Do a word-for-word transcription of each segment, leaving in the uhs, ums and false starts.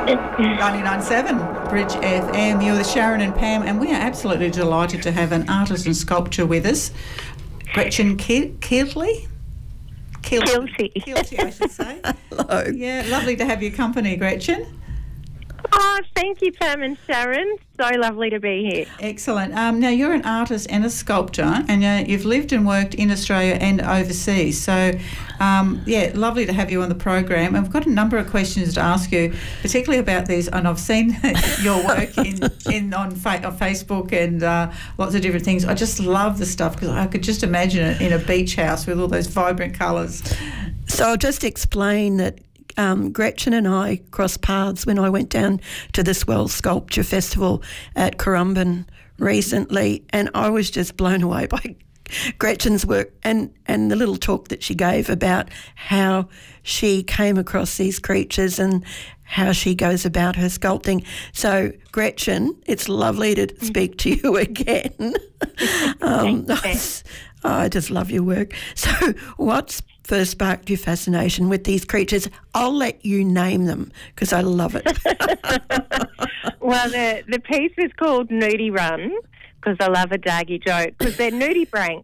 ninety-nine point seven Bridge F M. You're with Sharon and Pam, and we are absolutely delighted to have an artist and sculptor with us, Gretchen Ke- Keelty. Keelty. Keelty, I should say. Hello. Yeah, lovely to have your company, Gretchen. Oh, thank you, Pam and Sharon. So lovely to be here. Excellent. Um, now, you're an artist and a sculptor, and uh, you've lived and worked in Australia and overseas. So, um, yeah, lovely to have you on the program. I've got a number of questions to ask you, particularly about these, and I've seen your work in, in on, fa- on Facebook and uh, lots of different things. I just love the stuff because I could just imagine it in a beach house with all those vibrant colours. So I'll just explain that Um, Gretchen and I crossed paths when I went down to the Swell Sculpture Festival at Currumbin recently, and I was just blown away by Gretchen's work and, and the little talk that she gave about how she came across these creatures and how she goes about her sculpting. So, Gretchen, it's lovely to speak to you again. um, Thanks. I just love your work. So, what's first sparked your fascination with these creatures? I'll let you name them because I love it. Well, the the piece is called Nudie Run because I love a daggy joke because they're nudie branks.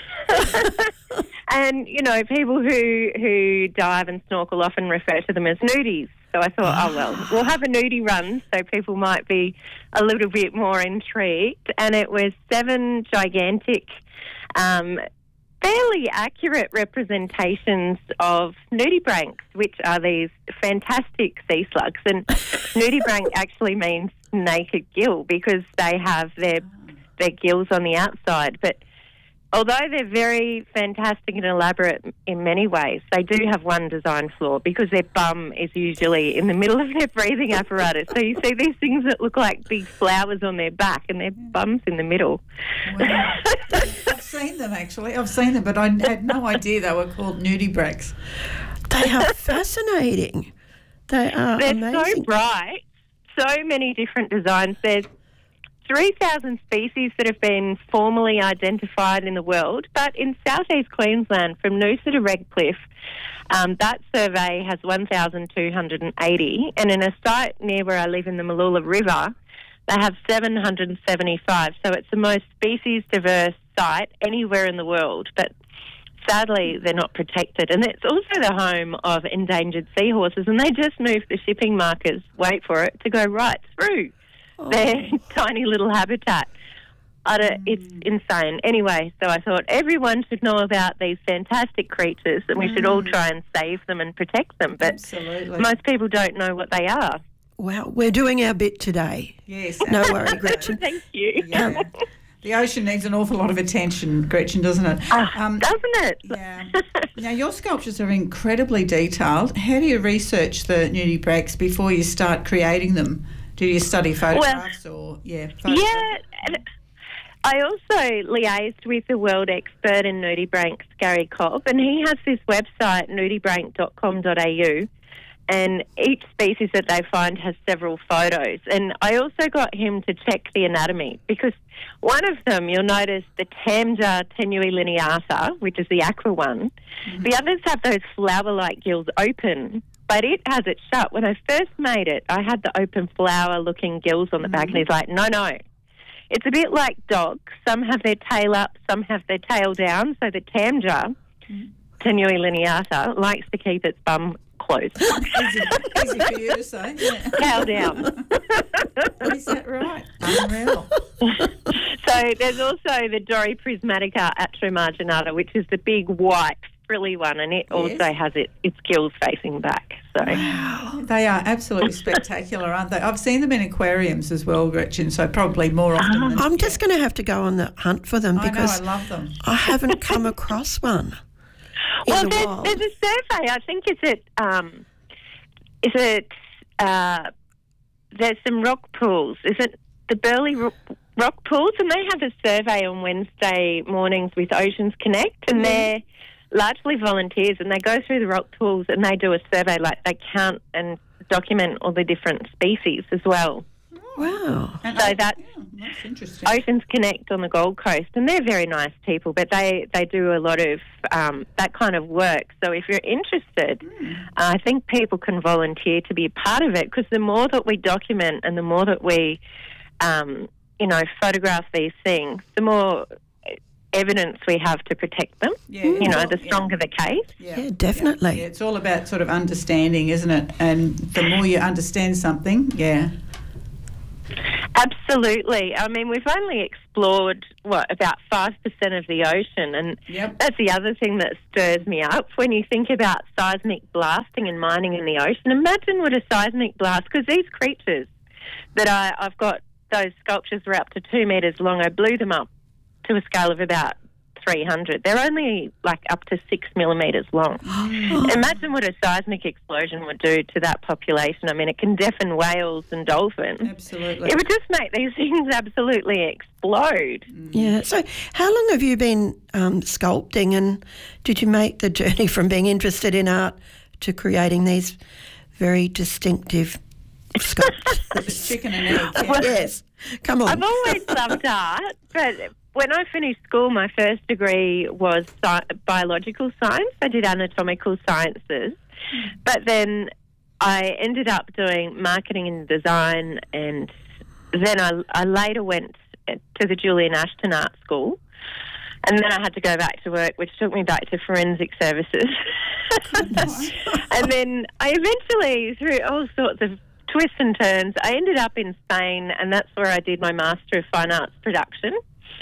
And, you know, people who, who dive and snorkel often refer to them as nudies. So I thought, oh, well, we'll have a nudie run so people might be a little bit more intrigued. And it was seven gigantic, um, fairly accurate representations of nudibranchs, which are these fantastic sea slugs. And nudibranch actually means naked gill because they have their their gills on the outside. But although they're very fantastic and elaborate in many ways, they do have one design flaw because their bum is usually in the middle of their breathing apparatus. So you see these things that look like big flowers on their back and their bum's in the middle. Wow. I've seen them, actually. I've seen them, but I had no idea they were called nudibranchs. They are fascinating. They are They're amazing. so bright, so many different designs. There's three thousand species that have been formally identified in the world, but in southeast Queensland, from Noosa to Redcliffe, um, that survey has one thousand two hundred eighty, and in a site near where I live in the Mooloolah River, they have seven hundred seventy-five. So it's the most species diverse site anywhere in the world, but sadly they're not protected. And it's also the home of endangered seahorses, and they just moved the shipping markers, wait for it, to go right through their tiny little habitat. I don't, it's insane. Anyway, so I thought everyone should know about these fantastic creatures and we mm. should all try and save them and protect them. But Absolutely. most people don't know what they are. Wow, we're doing our bit today. Yes. No worry, Gretchen. Thank you. Yeah. The ocean needs an awful lot of attention, Gretchen, doesn't it? Um, doesn't it? Yeah. Now, your sculptures are incredibly detailed. How do you research the nudibranchs before you start creating them? Do you study photographs well, or, yeah? Photographs? Yeah. I also liaised with the world expert in nudibranchs, Gary Cobb, and he has this website, nudibranch dot com dot a u, and each species that they find has several photos. And I also got him to check the anatomy because one of them, you'll notice the Tamja tenui lineata, which is the aqua one. Mm-hmm. The others have those flower-like gills open, but it has it shut. When I first made it, I had the open flower-looking gills on the mm-hmm. back, and he's like, no, no. It's a bit like dogs. Some have their tail up, some have their tail down. So the Tamja mm-hmm. tenui lineata likes to keep its bum closed. easy, easy for you to say. Yeah. Tail down. Is that right? Unreal. So there's also the Dori prismatica atromarginata, which is the big white frilly one, and it yes. also has it, its gills facing back. So wow. They are absolutely spectacular, aren't they? I've seen them in aquariums as well, Gretchen, so probably more often than... I'm just going to have to go on the hunt for them because I know, I love them. I haven't come across one. Well, there's, there's a survey. I think it's at, um, is it, uh, there's some rock pools. Is it the Burleigh Rock, rock Pools? And they have a survey on Wednesday mornings with Oceans Connect, and mm-hmm. they're largely volunteers, and they go through the rock pools and they do a survey, like they count and document all the different species as well. Wow. And So I- that's yeah, that's interesting. Oceans Connect on the Gold Coast, and they're very nice people, but they, they do a lot of um, that kind of work. So if you're interested, Mm. uh, I think people can volunteer to be a part of it, because the more that we document and the more that we, um, you know, photograph these things, the more evidence we have to protect them. Yeah, You it's know, all- the stronger the case. Yeah, definitely. Yeah, it's all about sort of understanding, isn't it? And the more you understand something, yeah. Absolutely. I mean, we've only explored, what, about five percent of the ocean, and Yep. that's the other thing that stirs me up when you think about seismic blasting and mining in the ocean. Imagine what a seismic blast, because these creatures that I, I've got, those sculptures were up to two metres long. I blew them up to a scale of about three hundred. They're only like up to six millimetres long. Imagine what a seismic explosion would do to that population. I mean, it can deafen whales and dolphins. Absolutely. It would just make these things absolutely explode. Yeah. So, how long have you been um, sculpting, and did you make the journey from being interested in art to creating these very distinctive sculptures? Chicken and egg. Yeah. Well, Yes. Come on. I've always loved art, but when I finished school, my first degree was sci- biological science. I did anatomical sciences, but then I ended up doing marketing and design, and then I, I later went to the Julian Ashton Art School, and then I had to go back to work, which took me back to forensic services. And then I eventually, through all sorts of twists and turns, I ended up in Spain, and that's where I did my Master of Fine Arts Production.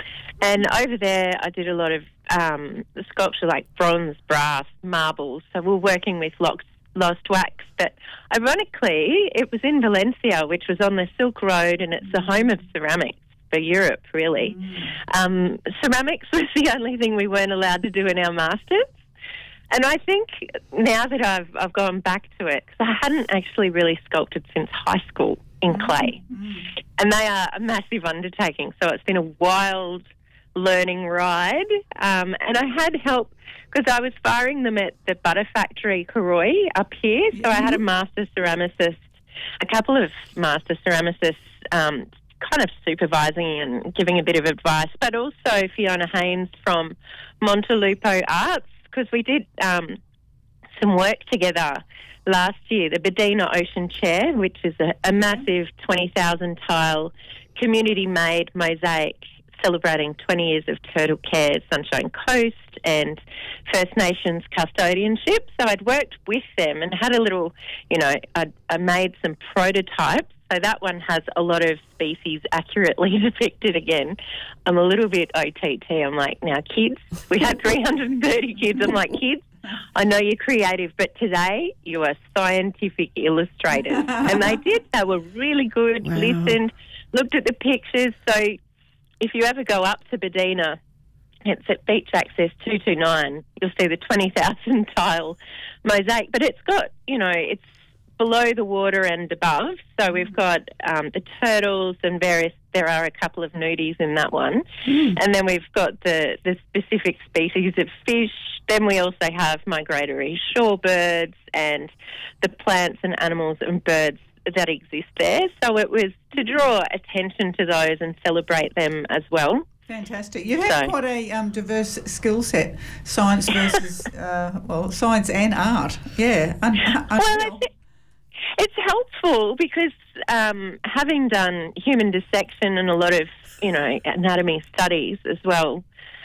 And over there, I did a lot of um, sculpture like bronze, brass, marbles. So we're working with lost, lost wax. But ironically, it was in Valencia, which was on the Silk Road, and it's the home of ceramics for Europe, really. Mm. Um, ceramics was the only thing we weren't allowed to do in our masters. And I think now that I've I've gone back to it, because I hadn't actually really sculpted since high school in clay, mm. and they are a massive undertaking. So it's been a wild learning ride, um, and I had help because I was firing them at the Butter Factory, Karoi, up here. So I had a master ceramicist, a couple of master ceramicists, um, kind of supervising and giving a bit of advice, but also Fiona Haynes from Montelupo Arts, because we did um, some work together last year, the Bedina Ocean Chair, which is a, a massive twenty thousand tile community-made mosaic celebrating twenty years of turtle care, Sunshine Coast and First Nations custodianship. So I'd worked with them and had a little, you know, I, I made some prototypes. So that one has a lot of species accurately depicted again. I'm a little bit O T T. I'm like, now, kids, we had three hundred thirty kids. I'm like, kids, I know you're creative, but today you are scientific illustrators. And they did. They were really good, wow. Listened, looked at the pictures. So if you ever go up to Bedina, it's at Beach Access two two nine, you'll see the twenty thousand tile mosaic. But it's got, you know, it's below the water and above. So we've got um, the turtles and various, there are a couple of nudies in that one. Mm. And then we've got the, the specific species of fish. Then we also have migratory shorebirds and the plants and animals and birds that exist there. So it was to draw attention to those and celebrate them as well. Fantastic. You have so, quite a um, diverse skill set, science versus, uh, well, science and art. Yeah. Un- un- well, it's, it's helpful because um, having done human dissection and a lot of, you know, anatomy studies as well,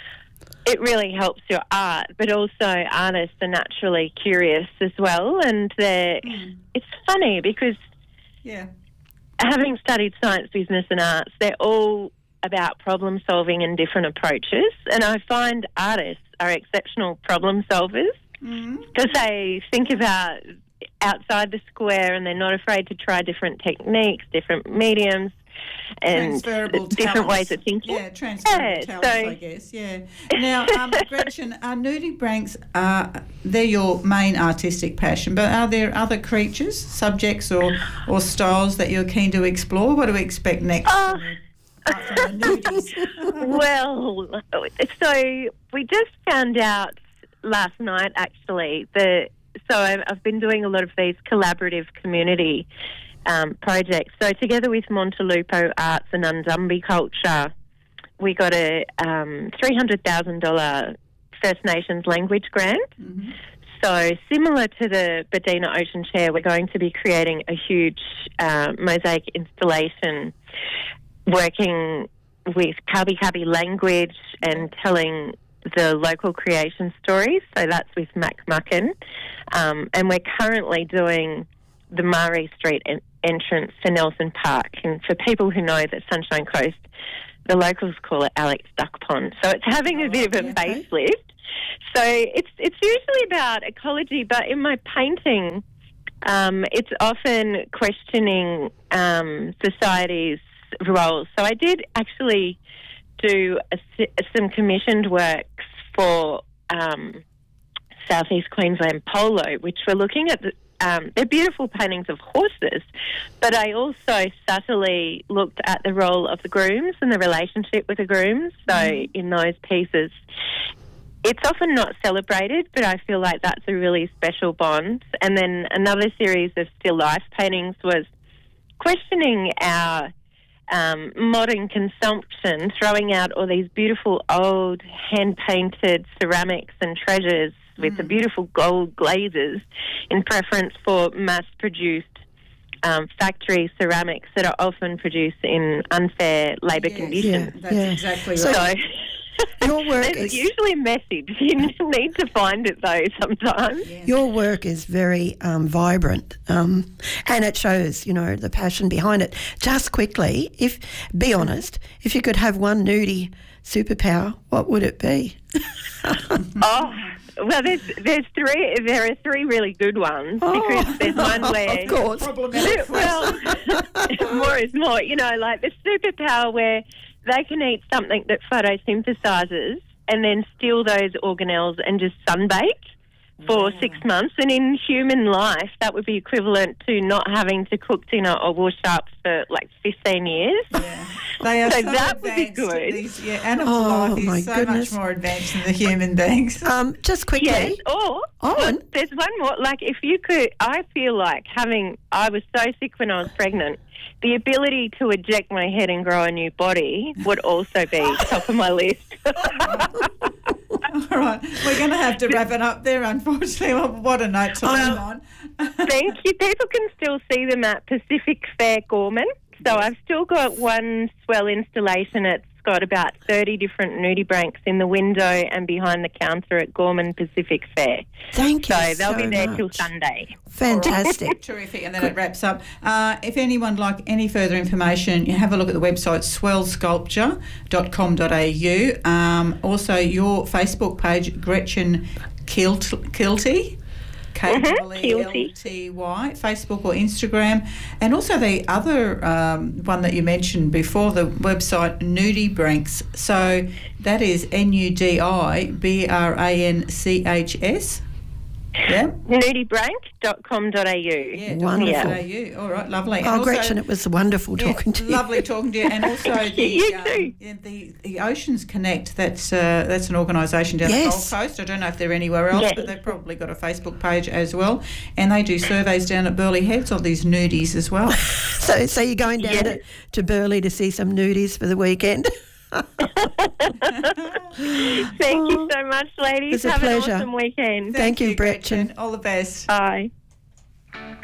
it really helps your art, but also artists are naturally curious as well. And they're, mm. it's funny because yeah, having studied science, business and arts, they're all about problem solving and different approaches. And I find artists are exceptional problem solvers because mm-hmm. they think about outside the square and they're not afraid to try different techniques, different mediums and different talents. ways of thinking. Yeah, transferable yeah, talents, so, I guess, yeah. Now, um, Gretchen, uh, nudibranchs, uh, they're your main artistic passion, but are there other creatures, subjects or, or styles that you're keen to explore? What do we expect next? Oh. From the nudies? Well, so we just found out last night, actually, that so I've been doing a lot of these collaborative community um, projects. So together with Montelupo Arts and Undumby Culture, we got a um, three hundred thousand dollars First Nations language grant. Mm-hmm. So similar to the Bedina Ocean Chair, we're going to be creating a huge uh, mosaic installation working with Kabi Kabi language and telling the local creation stories. So that's with Mac Muckin. Um, and we're currently doing the Murray Street en- entrance for Nelson Park. And for people who know the Sunshine Coast, the locals call it Alex Duck Pond. So it's having a bit of a okay. facelift. So it's it's usually about ecology, but in my painting, um, it's often questioning um, society's roles. So I did actually do a, some commissioned works for um, Southeast Queensland Polo, which were looking at the, um, they're beautiful paintings of horses, but I also subtly looked at the role of the grooms and the relationship with the grooms. So mm. in those pieces, it's often not celebrated, but I feel like that's a really special bond. And then another series of still life paintings was questioning our um, modern consumption, throwing out all these beautiful old hand-painted ceramics and treasures with mm. the beautiful gold glazes in preference for mass-produced um, factory ceramics that are often produced in unfair labour yes, conditions. Yeah, that's yeah. exactly So, right. So your work there's is usually a message. You need to find it though sometimes. Yeah. your work is very um, vibrant, um, and it shows, you know, the passion behind it. Just quickly, if be honest, if you could have one nudie superpower, what would it be? Oh, well, there's there's three. There are three really good ones Oh. because there's one where Of course. Problematic. well, more is more. You know, like the superpower where they can eat something that photosynthesizes and then steal those organelles and just sunbake for Yeah. six months. And in human life, that would be equivalent to not having to cook dinner or wash up for like fifteen years. Yeah. They are So so, that would be advanced. good. These, yeah, animal Oh, life is my so goodness. much more advanced than the human beings. Um, just quickly. Yes, or Oh, well, and- there's one more. Like, if you could, I feel like having, I was so sick when I was pregnant, the ability to eject my head and grow a new body would also be top of my list. All right, we're going to have to wrap it up there, unfortunately. Well, what a note to leave on. Thank you. People can still see them at Pacific Fair Gorman. So I've still got one swell installation. It's got about thirty different nudie branks in the window and behind the counter at Gorman Pacific Fair. Thank you So they'll so be there much. till Sunday. Fantastic. Terrific, and then it wraps up. Uh, if anyone would like any further information, you have a look at the website swell sculpture dot com dot a u. Um, also, your Facebook page, Gretchen Kilt- Kilty. K E L T Y, Facebook or Instagram. And also the other um, one that you mentioned before, the website Nudie Branks. So that is N U D I B R A N C H S. Yeah. nudie brank dot com dot a u. Yeah, Wonderful. .com.au. All right, lovely. And Oh, also- Gretchen, it was wonderful yeah, talking to you. lovely talking to you. And also the, You um, too. yeah, the the Oceans Connect. That's uh, that's an organisation down Yes. the Gold Coast. I don't know if they're anywhere else, Yes. but they've probably got a Facebook page as well. And they do surveys down at Burleigh Heads of these nudies as well. So, so you're going down Yes. to, to Burleigh to see some nudies for the weekend? Thank you so much, ladies. It's a Have pleasure. an awesome weekend. Thank you, Gretchen. All the best. Bye.